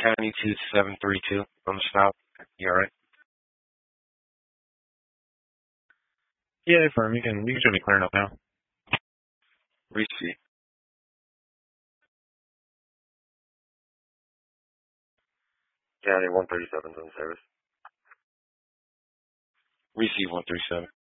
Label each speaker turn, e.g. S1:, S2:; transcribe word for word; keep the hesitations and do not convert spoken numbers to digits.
S1: County two seven three two on the stop. You alright?
S2: Yeah, firm. You can you can show me clearing up now.
S1: Receipt. County one thirty seven's on service. Receipt one three seven.